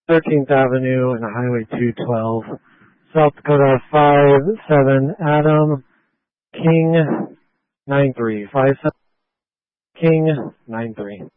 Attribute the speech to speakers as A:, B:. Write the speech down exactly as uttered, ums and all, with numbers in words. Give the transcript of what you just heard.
A: thirteenth Avenue and Highway two twelve, South Dakota five seven, Adam King nine three, five seven King nine three.